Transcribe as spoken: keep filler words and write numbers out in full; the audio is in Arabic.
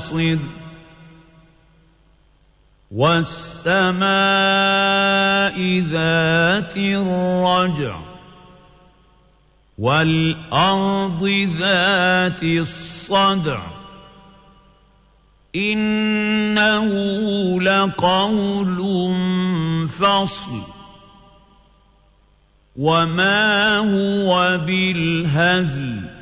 الْحَاصِدِ وَالسَّمَاءِ ذَاتِ الرَّجْعِ وَالْأَرْضِ ذَاتِ الصَّدْعِ إِنَّهُ لَقَوْلٌ فَصْلٌ وَمَا هُوَ بِالْهَزْلِ